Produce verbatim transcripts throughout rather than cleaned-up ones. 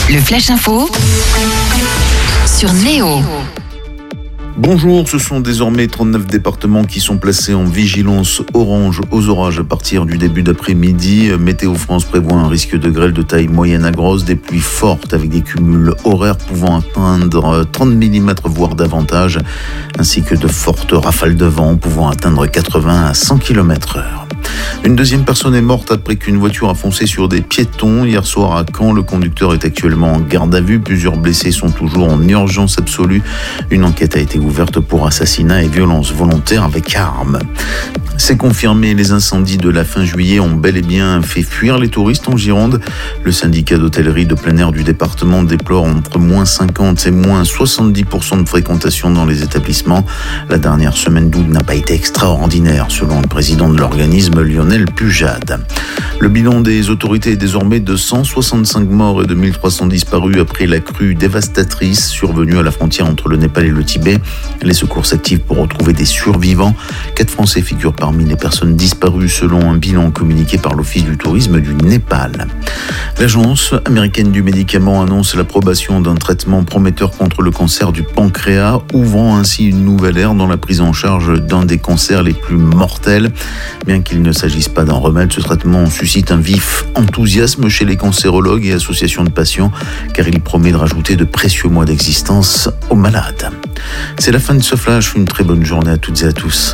Le Flash Info sur Néo. Bonjour, ce sont désormais trente-neuf départements qui sont placés en vigilance orange aux orages à partir du début d'après-midi. Météo France prévoit un risque de grêle de taille moyenne à grosse, des pluies fortes avec des cumuls horaires pouvant atteindre trente millimètres voire davantage, ainsi que de fortes rafales de vent pouvant atteindre quatre-vingts à cent kilomètres heure. Une deuxième personne est morte après qu'une voiture a foncé sur des piétons hier soir à Caen. Le conducteur est actuellement en garde à vue. Plusieurs blessés sont toujours en urgence absolue. Une enquête a été ouverte pour assassinat et violence volontaire avec arme. C'est confirmé, les incendies de la fin juillet ont bel et bien fait fuir les touristes en Gironde. Le syndicat d'hôtellerie de plein air du département déplore entre moins cinquante et moins soixante-dix pour cent de fréquentation dans les établissements. La dernière semaine d'août n'a pas été extraordinaire, selon le président de l'organisme, Lionel Pujade. Le bilan des autorités est désormais de cent soixante-cinq morts et de mille trois cents disparus après la crue dévastatrice survenue à la frontière entre le Népal et le Tibet. Les secours s'activent pour retrouver des survivants. Quatre Français figurent parmi les personnes disparues selon un bilan communiqué par l'Office du tourisme du Népal. L'Agence américaine du médicament annonce l'approbation d'un traitement prometteur contre le cancer du pancréas, ouvrant ainsi une nouvelle ère dans la prise en charge d'un des cancers les plus mortels. Bien qu'il ne s'agisse pas d'un remède, ce traitement suscite un vif enthousiasme chez les cancérologues et associations de patients, car il promet de rajouter de précieux mois d'existence aux malades. C'est la fin de ce flash, une très bonne journée à toutes et à tous.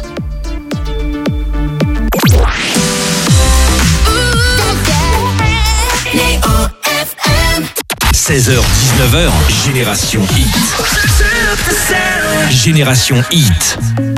seize heures dix-neuf heures, Génération Hit. Génération Hit.